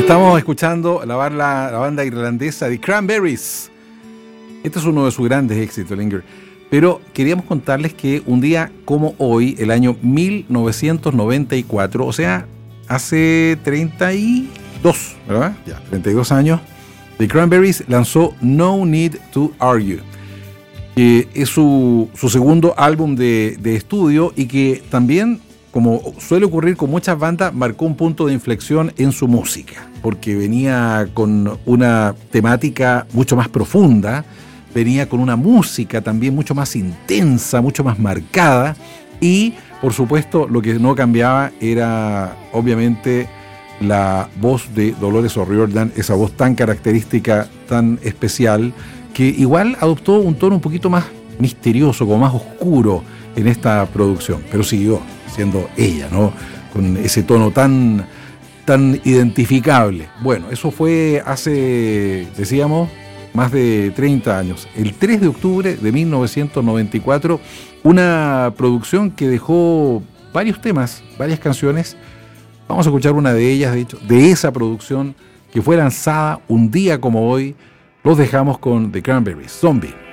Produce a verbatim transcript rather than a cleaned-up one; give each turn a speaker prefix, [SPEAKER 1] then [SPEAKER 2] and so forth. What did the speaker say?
[SPEAKER 1] Estamos escuchando la, barla, la banda irlandesa The Cranberries. Este es uno de sus grandes éxitos, Linger. Pero queríamos contarles que un día como hoy, el año mil novecientos noventa y cuatro, o sea, hace treinta y dos, ¿verdad? Ya, treinta y dos años, The Cranberries lanzó No Need to Argue, que es su, su segundo álbum de, de estudio y que también, como suele ocurrir con muchas bandas, marcó un punto de inflexión en su música, porque venía con una temática mucho más profunda, venía con una música también mucho más intensa, mucho más marcada, y por supuesto lo que no cambiaba era obviamente la voz de Dolores O'Riordan, esa voz tan característica, tan especial, que igual adoptó un tono un poquito más misterioso, como más oscuro en esta producción, pero siguió siendo ella, ¿no? Con ese tono tan, tan identificable. Bueno, eso fue hace, decíamos, más de treinta años. El tres de octubre de mil novecientos noventa y cuatro, una producción que dejó varios temas, varias canciones. Vamos a escuchar una de ellas, de hecho, de esa producción que fue lanzada un día como hoy. Los dejamos con The Cranberries, Zombie.